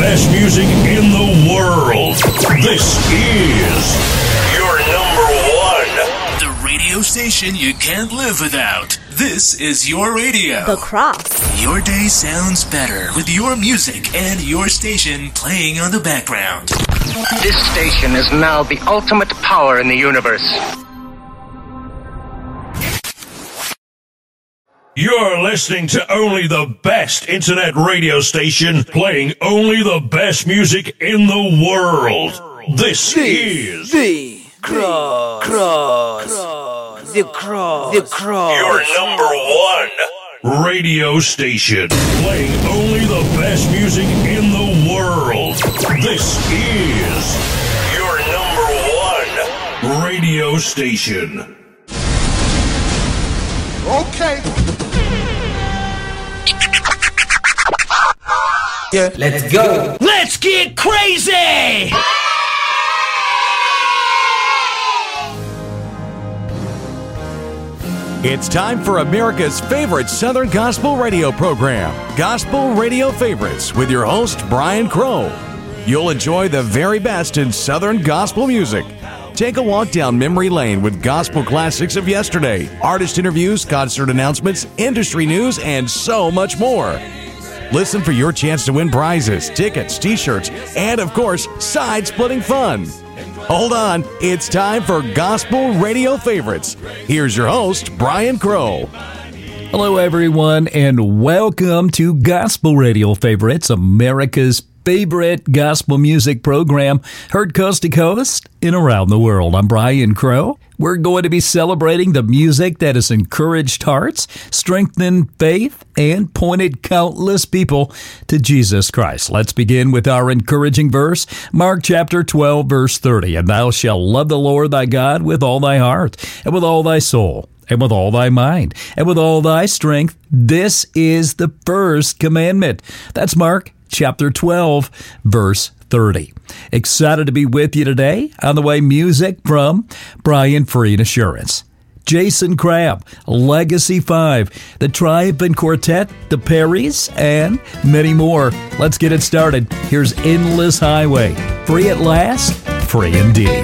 best music in the world. This is your number one. The radio station you can't live without. This is your radio. The Cross. Your day sounds better with your music and your station playing on the background. This station is now the ultimate power in the universe. You're listening to only the best internet radio station playing only the best music in the world. This is The Cross. The Cross. your number one radio station playing only the best music in the world. This is your number one radio station. Okay. Yeah. Let's go. Let's get crazy! It's time for America's favorite Southern Gospel radio program, Gospel Radio Favorites, with your host, Brian Crow. You'll enjoy the very best in Southern gospel music. Take a walk down memory lane with gospel classics of yesterday, artist interviews, concert announcements, industry news, and so much more. Listen for your chance to win prizes, tickets, t-shirts, and of course, side-splitting fun. Hold on, it's time for Gospel Radio Favorites. Here's your host, Brian Crow. Hello, everyone, and welcome to Gospel Radio Favorites, America's favorite gospel music program, heard coast to coast and around the world. I'm Brian Crow. We're going to be celebrating the music that has encouraged hearts, strengthened faith, and pointed countless people to Jesus Christ. Let's begin with our encouraging verse, Mark chapter 12, verse 30. And thou shalt love the Lord thy God with all thy heart, and with all thy soul, and with all thy mind, and with all thy strength. This is the first commandment. That's Mark chapter 12, verse 30. Excited to be with you today. On the way, music from Brian Freed Assurance, Jason Crabb, Legacy 5, the Triumphant Quartet, the Perrys, and many more. Let's get it started. Here's Endless Highway. Free at last, free indeed.